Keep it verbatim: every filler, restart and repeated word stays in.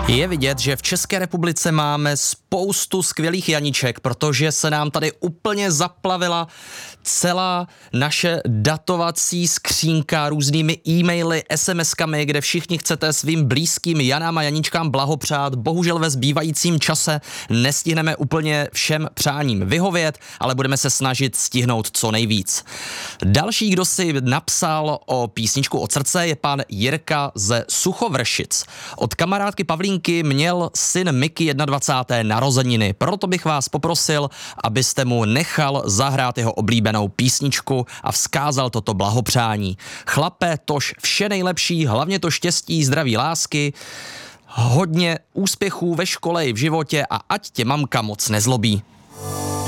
Je vidět, že v České republice máme spoustu skvělých Janíček, protože se nám tady úplně zaplavila celá naše datovací skřínka různými e-maily, SMSkami, kde všichni chcete svým blízkým Janám a Janíčkám blahopřát. Bohužel ve zbývajícím čase nestihneme úplně všem přáním vyhovět, ale budeme se snažit stihnout co nejvíc. Další, kdo si napsal o písničku od srdce, je pan Jirka ze Suchovršic. Od kamarádky Pavlínky měl syn Miky dvacáté první narozeniny, proto bych vás poprosil, abyste mu nechal zahrát jeho oblíbenou písničku a vzkázal toto blahopřání. Chlape, tož vše nejlepší, hlavně to štěstí, zdraví, lásky, hodně úspěchů ve škole i v životě a ať tě mamka moc nezlobí.